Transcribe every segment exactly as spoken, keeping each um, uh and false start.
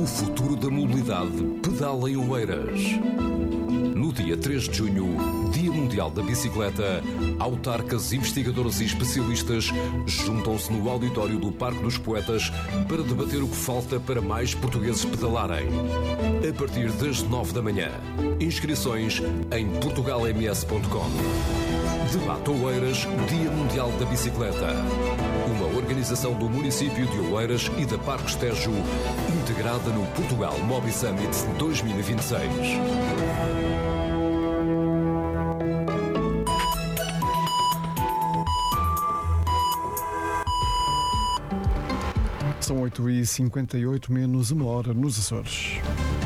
O futuro da mobilidade pedala em Oeiras. No dia três de junho, Dia Mundial da Bicicleta, autarcas, investigadores e especialistas juntam-se no auditório do Parque dos Poetas para debater o que falta para mais portugueses pedalarem. A partir das nove da manhã. Inscrições em portugal m s ponto com. Debate Oeiras, Dia Mundial da Bicicleta. Uma organização do município de Oeiras e da Parques Tejo, integrada no Portugal Mobi Summit dois mil e vinte e seis. São oito e cinquenta e oito, menos uma hora nos Açores.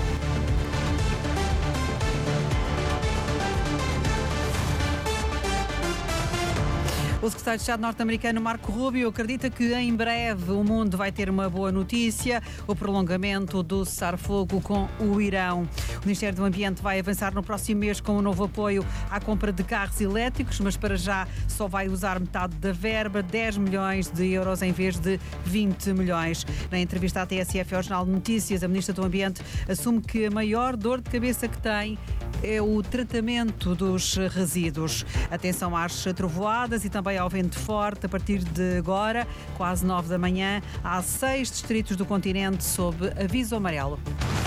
O secretário de Estado norte-americano Marco Rubio acredita que em breve o mundo vai ter uma boa notícia: o prolongamento do cessar-fogo com o Irão. O Ministério do Ambiente vai avançar no próximo mês com um novo apoio à compra de carros elétricos, mas para já só vai usar metade da verba, dez milhões de euros em vez de vinte milhões. Na entrevista à T S F ao Jornal de Notícias, a Ministra do Ambiente assume que a maior dor de cabeça que tem é o tratamento dos resíduos. Atenção às trovoadas e também ao vento forte. A partir de agora, quase nove da manhã, há seis distritos do continente sob aviso amarelo.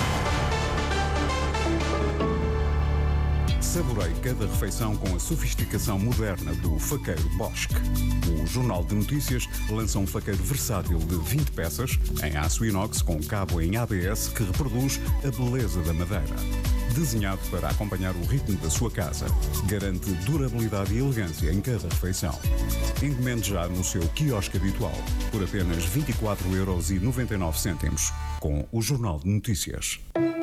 Saboreie cada refeição com a sofisticação moderna do faqueiro Bosque. O Jornal de Notícias lança um faqueiro versátil de vinte peças, em aço inox com cabo em A B S que reproduz a beleza da madeira. Desenhado para acompanhar o ritmo da sua casa, garante durabilidade e elegância em cada refeição. Encomende já no seu quiosque habitual, por apenas vinte e quatro euros e noventa e nove cêntimos, com o Jornal de Notícias.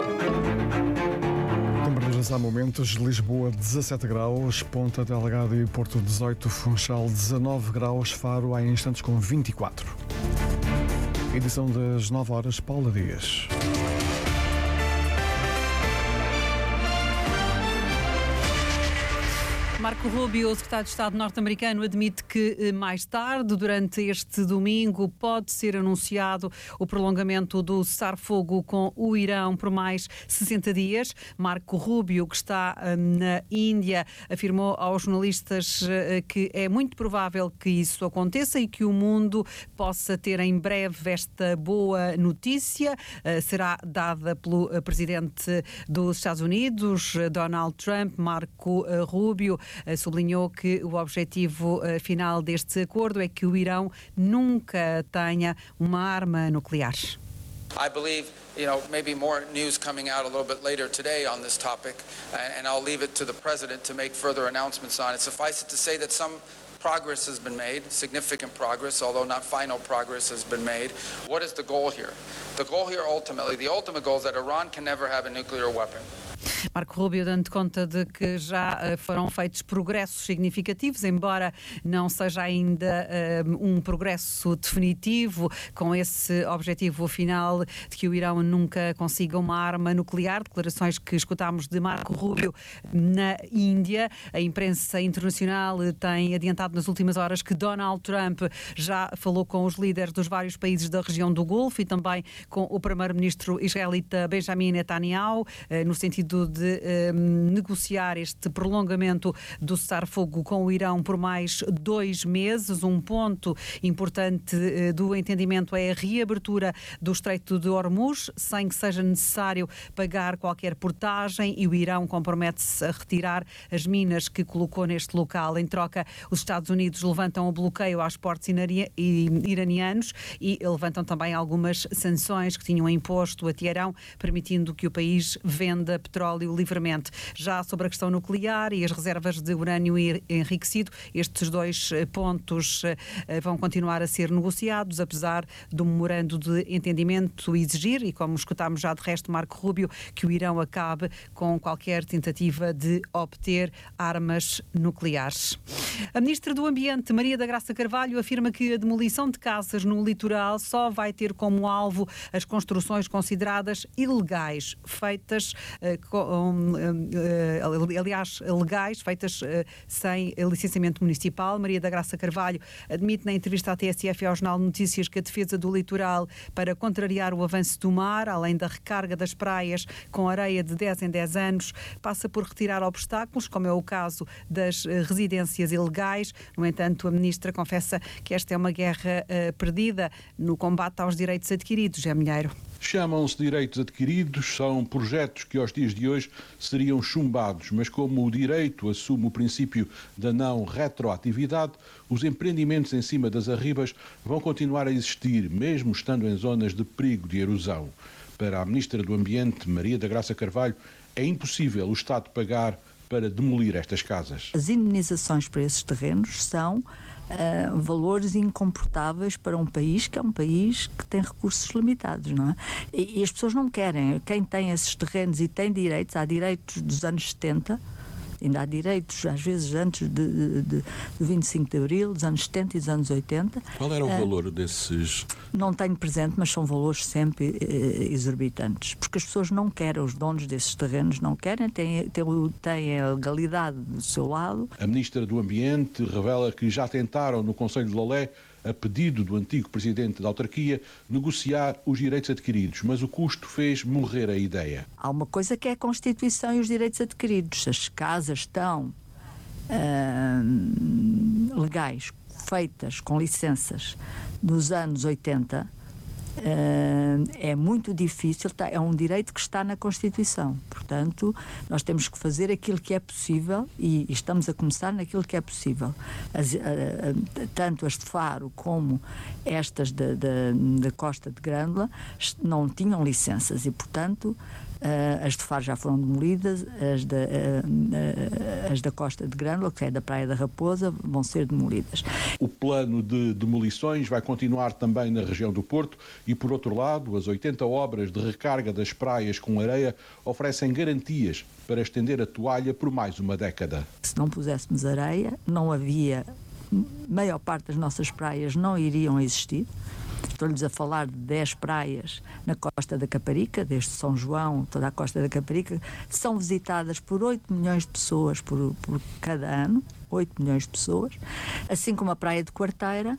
Temperaturas há momentos: Lisboa dezassete graus, Ponta Delgado e Porto dezoito, Funchal dezanove graus, Faro há instantes com vinte e quatro. Edição das nove horas, Paula Dias. Marco Rubio, o secretário de Estado norte-americano, admite que mais tarde, durante este domingo, pode ser anunciado o prolongamento do cessar-fogo com o Irão por mais sessenta dias. Marco Rubio, que está na Índia, afirmou aos jornalistas que é muito provável que isso aconteça e que o mundo possa ter em breve esta boa notícia. Será dada pelo presidente dos Estados Unidos, Donald Trump. Marco Rubio sublinhou que o objetivo final deste acordo é que o Irão nunca tenha uma arma nuclear. I believe, you know, maybe more news coming out a little bit later today on this topic, and I'll leave it to the President to make further announcements on it. Suffice it to say that some progress has been made, significant progress, although not final progress has been made. What is the goal here? The goal here ultimately, the ultimate goal is that Iran can never have a nuclear weapon. Marco Rubio dando conta de que já foram feitos progressos significativos, embora não seja ainda um, um progresso definitivo, com esse objetivo final de que o Irão nunca consiga uma arma nuclear. Declarações que escutámos de Marco Rubio na Índia. A imprensa internacional tem adiantado nas últimas horas que Donald Trump já falou com os líderes dos vários países da região do Golfo e também com o primeiro-ministro israelita Benjamin Netanyahu, no sentido de um, negociar este prolongamento do cessar-fogo com o Irão por mais dois meses. Um ponto importante uh, do entendimento é a reabertura do Estreito de Hormuz, sem que seja necessário pagar qualquer portagem, e o Irão compromete-se a retirar as minas que colocou neste local. Em troca, os Estados Unidos levantam o bloqueio aos portos iranianos e levantam também algumas sanções que tinham imposto a Teherão, permitindo que o país venda petróleo livremente. Já sobre a questão nuclear e as reservas de urânio enriquecido, estes dois pontos vão continuar a ser negociados, apesar do memorando de entendimento exigir, e como escutámos já de resto Marco Rubio, que o Irão acabe com qualquer tentativa de obter armas nucleares. A Ministra do Ambiente, Maria da Graça Carvalho, afirma que a demolição de casas no litoral só vai ter como alvo as construções consideradas ilegais, feitas aliás, legais, feitas sem licenciamento municipal. Maria da Graça Carvalho admite na entrevista à T S F e ao Jornal de Notícias que a defesa do litoral para contrariar o avanço do mar, além da recarga das praias com areia de dez em dez anos, passa por retirar obstáculos, como é o caso das residências ilegais. No entanto, a Ministra confessa que esta é uma guerra uh, perdida no combate aos direitos adquiridos. É Milheiro. Chamam-se direitos adquiridos, são projetos que aos dias de hoje seriam chumbados, mas como o direito assume o princípio da não retroatividade, os empreendimentos em cima das arribas vão continuar a existir, mesmo estando em zonas de perigo de erosão. Para a Ministra do Ambiente, Maria da Graça Carvalho, é impossível o Estado pagar para demolir estas casas. As indenizações para esses terrenos são Uh, valores incomportáveis para um país que é um país que tem recursos limitados, não é? E, e as pessoas não querem. Quem tem esses terrenos e tem direitos, há direitos dos anos setenta, ainda há direitos, às vezes, antes de, de, de, de vinte e cinco de Abril, dos anos setenta e dos anos oitenta. Qual era o uh, valor desses? Não tenho presente, mas são valores sempre uh, exorbitantes, porque as pessoas não querem, os donos desses terrenos não querem, têm, têm, têm a legalidade do seu lado. A Ministra do Ambiente revela que já tentaram no Conselho de Lolé, a pedido do antigo presidente da autarquia, negociar os direitos adquiridos, mas o custo fez morrer a ideia. Há uma coisa que é a Constituição e os direitos adquiridos. As casas estão uh, legais, feitas com licenças nos anos oitenta, Uh, é muito difícil, tá, é um direito que está na Constituição. Portanto, nós temos que fazer aquilo que é possível e, e estamos a começar naquilo que é possível. As, uh, uh, tanto as de Faro como estas da, da, da Costa de Grândola não tinham licenças e, portanto, Uh, as de Faro já foram demolidas, as da, uh, uh, as da Costa de Grândola, que é da Praia da Raposa, vão ser demolidas. O plano de demolições vai continuar também na região do Porto e, por outro lado, as oitenta obras de recarga das praias com areia oferecem garantias para estender a toalha por mais uma década. Se não puséssemos areia, não havia, a maior parte das nossas praias não iriam existir. Estou-lhes a falar de dez praias na Costa da Caparica, desde São João, toda a Costa da Caparica, são visitadas por oito milhões de pessoas por, por cada ano, oito milhões de pessoas, assim como a Praia de Quarteira.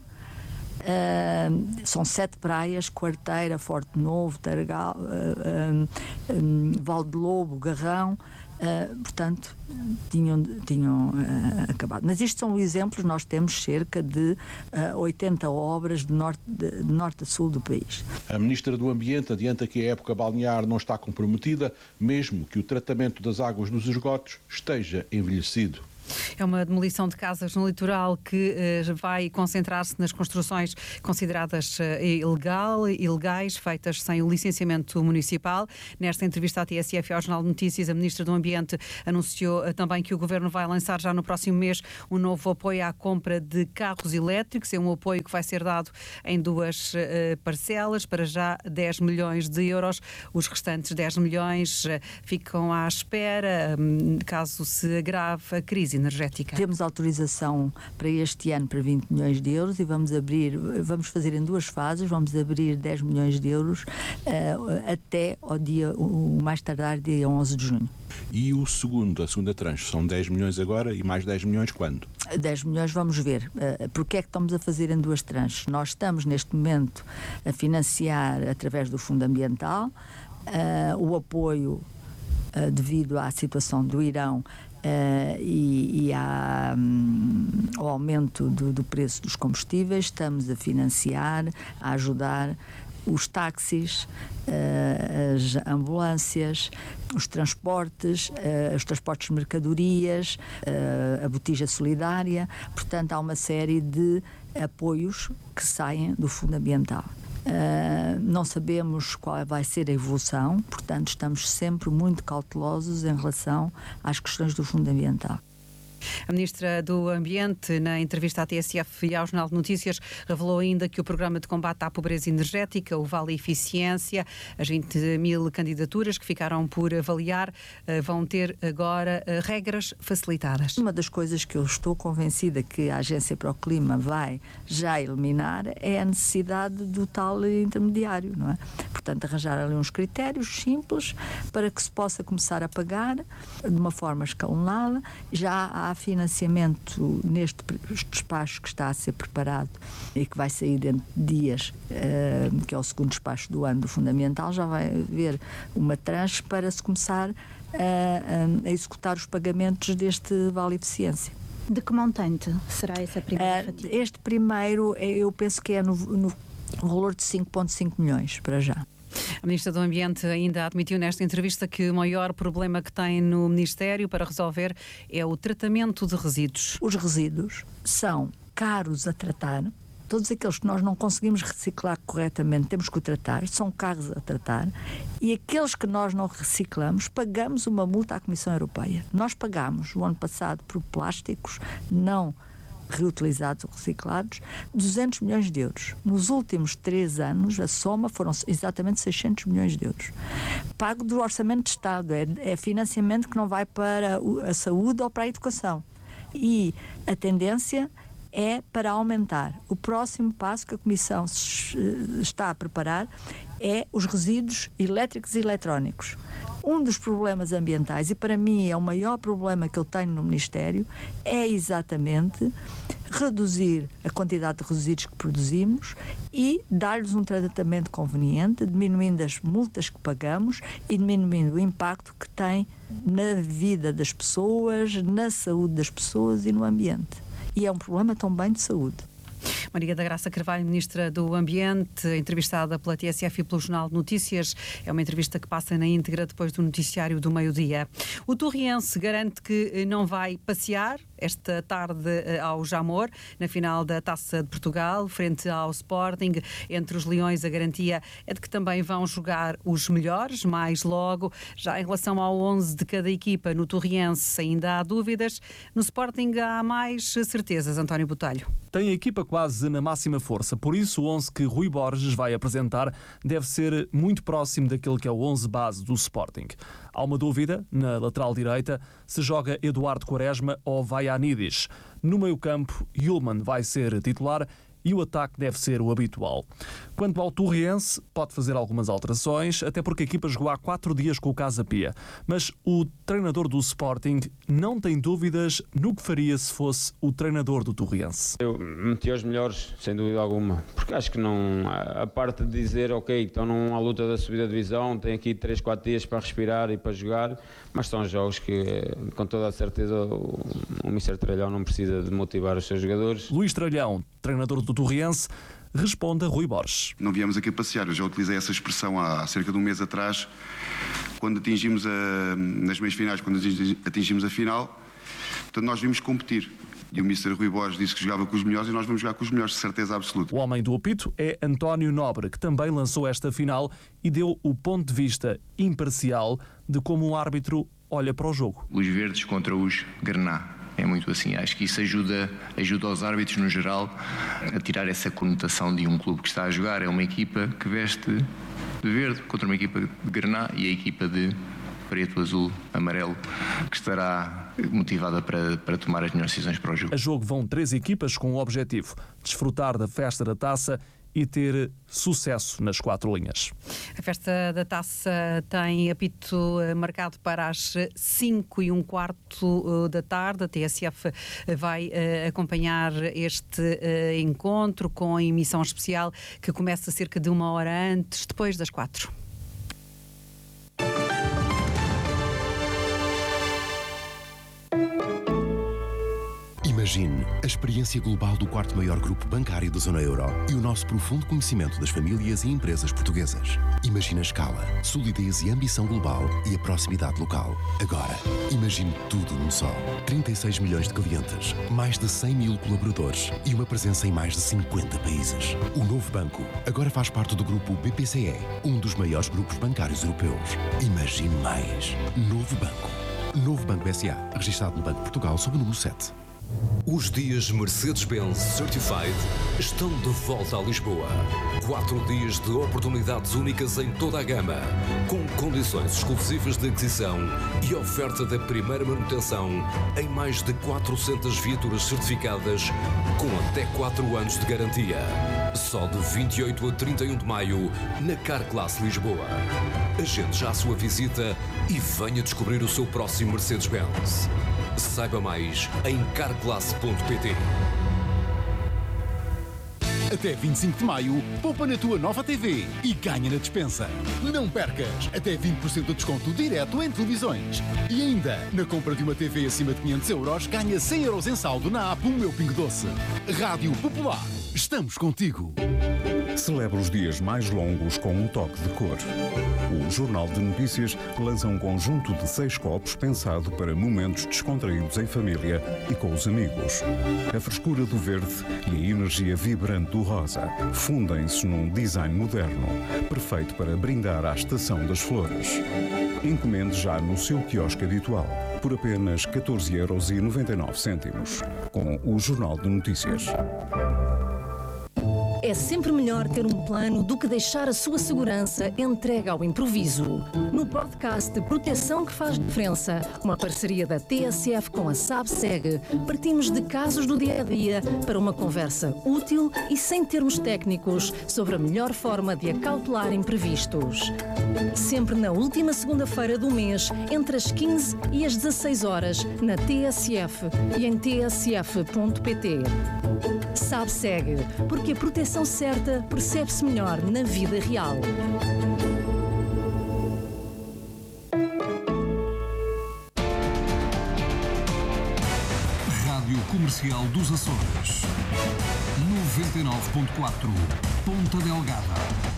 Uh, são sete praias: Quarteira, Forte Novo, Targal, uh, uh, um, Val de Lobo, Garrão. Uh, portanto, tinham, tinham uh, acabado. Mas isto são exemplos. Nós temos cerca de uh, oitenta obras de norte, de, de norte a sul do país. A Ministra do Ambiente adianta que a época balnear não está comprometida, mesmo que o tratamento das águas dos esgotos esteja envelhecido. É uma demolição de casas no litoral que uh, vai concentrar-se nas construções consideradas uh, ilegal, ilegais, feitas sem o licenciamento municipal. Nesta entrevista à T S F e ao Jornal de Notícias, a Ministra do Ambiente anunciou uh, também que o Governo vai lançar já no próximo mês um novo apoio à compra de carros elétricos. É um apoio que vai ser dado em duas uh, parcelas, para já dez milhões de euros. Os restantes dez milhões uh, ficam à espera, um, caso se agrave a crise energética. Temos autorização para este ano para vinte milhões de euros e vamos abrir, vamos fazer em duas fases, vamos abrir dez milhões de euros uh, até ao dia, o mais tardar, dia onze de junho. E o segundo, a segunda tranche, são dez milhões agora e mais dez milhões quando? dez milhões, vamos ver. Uh, porque é que estamos a fazer em duas tranches? Nós estamos neste momento a financiar através do Fundo Ambiental uh, o apoio uh, devido à situação do Irão Uh, e, e há, um, ao aumento do, do preço dos combustíveis. Estamos a financiar, a ajudar os táxis, uh, as ambulâncias, os transportes, uh, os transportes de mercadorias, uh, a botija solidária. Portanto, há uma série de apoios que saem do Fundo Ambiental. Uh, não sabemos qual vai ser a evolução, portanto estamos sempre muito cautelosos em relação às questões do Fundo Ambiental. A Ministra do Ambiente, na entrevista à T S F e ao Jornal de Notícias, revelou ainda que o Programa de Combate à Pobreza Energética, o Vale Eficiência, as vinte mil candidaturas que ficaram por avaliar, vão ter agora regras facilitadas. Uma das coisas que eu estou convencida que a Agência para o Clima vai já eliminar é a necessidade do tal intermediário, não é? Portanto, arranjar ali uns critérios simples para que se possa começar a pagar de uma forma escalonada. Já há financiamento neste despacho que está a ser preparado e que vai sair dentro de dias, que é o segundo despacho do ano do Fundamental. Já vai haver uma tranche para se começar a, a executar os pagamentos deste Vale Eficiência. De que montante será essa primeira fatia? Este primeiro, eu penso que é no, no valor de cinco vírgula cinco milhões para já. A Ministra do Ambiente ainda admitiu nesta entrevista que o maior problema que tem no Ministério para resolver é o tratamento de resíduos. Os resíduos são caros a tratar. Todos aqueles que nós não conseguimos reciclar corretamente, temos que o tratar, são caros a tratar. E aqueles que nós não reciclamos, pagamos uma multa à Comissão Europeia. Nós pagamos, o ano passado, por plásticos não reutilizados ou reciclados, duzentos milhões de euros. Nos últimos três anos, a soma foram exatamente seiscentos milhões de euros. Pago do Orçamento de Estado, é, é financiamento que não vai para a saúde ou para a educação. E a tendência é para aumentar. O próximo passo que a Comissão está a preparar é os resíduos elétricos e eletrónicos. Um dos problemas ambientais, e para mim é o maior problema que eu tenho no Ministério, é exatamente reduzir a quantidade de resíduos que produzimos e dar-lhes um tratamento conveniente, diminuindo as multas que pagamos e diminuindo o impacto que tem na vida das pessoas, na saúde das pessoas e no ambiente. E é um problema também de saúde. Maria da Graça Carvalho, Ministra do Ambiente, entrevistada pela T S F e pelo Jornal de Notícias. É uma entrevista que passa na íntegra depois do noticiário do meio-dia. O Torriense garante que não vai passear esta tarde ao Jamor, na final da Taça de Portugal, frente ao Sporting. Entre os Leões, a garantia é de que também vão jogar os melhores, mais logo. Já em relação ao onze de cada equipa, no Torriense ainda há dúvidas. No Sporting há mais certezas, António Botelho. Tem a equipa quase na máxima força, por isso o onze que Rui Borges vai apresentar deve ser muito próximo daquele que é o onze base do Sporting. Há uma dúvida, na lateral direita, se joga Eduardo Quaresma ou Vaianidis. No meio-campo, Yulman vai ser titular e o ataque deve ser o habitual. Quanto ao Torriense, pode fazer algumas alterações, até porque a equipa jogou há quatro dias com o Casa Pia. Mas o treinador do Sporting não tem dúvidas no que faria se fosse o treinador do Torriense. Eu meti os melhores, sem dúvida alguma, porque acho que não, a parte de dizer, ok, estão numa luta da subida de divisão, tem aqui três, quatro dias para respirar e para jogar, mas são jogos que, com toda a certeza, o, o mister Tralhão não precisa de motivar os seus jogadores. Luís Tralhão, treinador do Torriense, responde a Rui Borges. Não viemos aqui a passear, eu já utilizei essa expressão há cerca de um mês atrás, quando atingimos a, nas meias finais, quando atingimos a final, portanto nós vimos competir. E o mister Rui Borges disse que jogava com os melhores e nós vamos jogar com os melhores, de certeza absoluta. O homem do apito é António Nobre, que também lançou esta final e deu o ponto de vista imparcial de como um árbitro olha para o jogo. Os verdes contra os Grená. É muito assim, acho que isso ajuda, ajuda os árbitros no geral a tirar essa conotação de um clube que está a jogar. É uma equipa que veste de verde contra uma equipa de Grená e a equipa de preto, azul, amarelo, que estará motivada para, para tomar as melhores decisões para o jogo. A jogo vão três equipas com o objetivo de desfrutar da festa da taça e ter sucesso nas quatro linhas. A festa da taça tem apito marcado para as cinco e um quarto da tarde. A T S F vai acompanhar este encontro com a emissão especial que começa cerca de uma hora antes, depois das quatro. Imagine a experiência global do quarto maior grupo bancário da zona euro e o nosso profundo conhecimento das famílias e empresas portuguesas. Imagine a escala, solidez e ambição global e a proximidade local. Agora, imagine tudo num só. trinta e seis milhões de clientes, mais de cem mil colaboradores e uma presença em mais de cinquenta países. O novo banco agora faz parte do grupo B P C E, um dos maiores grupos bancários europeus. Imagine mais. Novo banco. Novo Banco B S A, registado no Banco de Portugal sob o número sete. Os dias Mercedes-Benz Certified estão de volta a Lisboa. Quatro dias de oportunidades únicas em toda a gama, com condições exclusivas de aquisição e oferta da primeira manutenção em mais de quatrocentas viaturas certificadas com até quatro anos de garantia. Só de vinte e oito a trinta e um de maio na Carclass Lisboa. Agende já a sua visita e venha descobrir o seu próximo Mercedes-Benz. Saiba mais em carclass ponto pt. Até vinte e cinco de maio, poupa na tua nova T V e ganha na despensa. Não percas! Até vinte por cento de desconto direto em televisões. E ainda, na compra de uma T V acima de quinhentos euros, ganha cem euros em saldo na app O Meu Pingo Doce. Rádio Popular. Estamos contigo. Celebra os dias mais longos com um toque de cor. O Jornal de Notícias lança um conjunto de seis copos pensado para momentos descontraídos em família e com os amigos. A frescura do verde e a energia vibrante do rosa fundem-se num design moderno, perfeito para brindar à estação das flores. Encomende já no seu quiosque habitual, por apenas catorze euros e noventa e nove cêntimos, com o Jornal de Notícias. É sempre melhor ter um plano do que deixar a sua segurança entregue ao improviso. No podcast Proteção que Faz Diferença, uma parceria da T S F com a SABSEG, partimos de casos do dia-a-dia para uma conversa útil e sem termos técnicos sobre a melhor forma de acautelar imprevistos. Sempre na última segunda-feira do mês, entre as quinze e as dezasseis horas, na T S F e em t s f ponto p t. SABSEG, porque a proteção certa percebe-se melhor na vida real. Rádio Comercial dos Açores. noventa e nove ponto quatro, Ponta Delgada.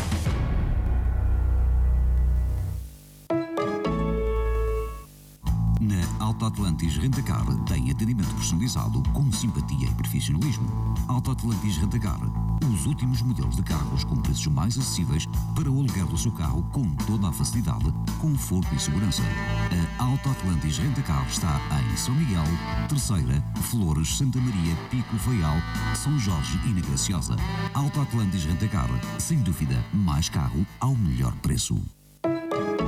Na Alta Atlantis Rentacar tem atendimento personalizado com simpatia e profissionalismo. Alta Atlantis Rentacar, os últimos modelos de carros com preços mais acessíveis para o aluguer do seu carro com toda a facilidade, conforto e segurança. A Alta Atlantis Rentacar está em São Miguel, Terceira, Flores, Santa Maria, Pico, Faial, São Jorge e na Graciosa. Alta Atlantis Rentacar, sem dúvida, mais carro ao melhor preço.